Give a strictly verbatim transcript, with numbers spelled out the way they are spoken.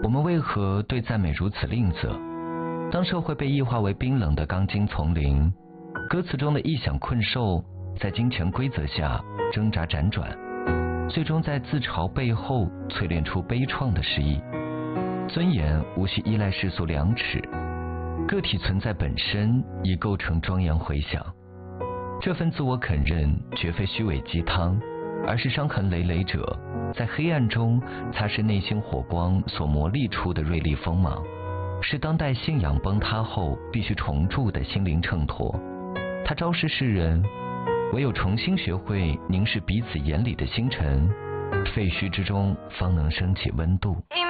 我们为何对赞美如此吝啬？当社会被异化为冰冷的钢筋丛林，歌词中的臆想困兽在金钱规则下挣扎辗转，最终在自嘲背后淬炼出悲怆的诗意。尊严无需依赖世俗量尺，个体存在本身已构成庄严回响。这份自我肯认绝非虚伪鸡汤，而是伤痕累累者在黑暗中擦拭内心火光所磨砺出的锐利锋芒，是当代信仰崩塌后必须重铸的心灵衬托。它昭示世人，唯有重新学会凝视彼此眼里的星辰，废墟之中方能升起温度。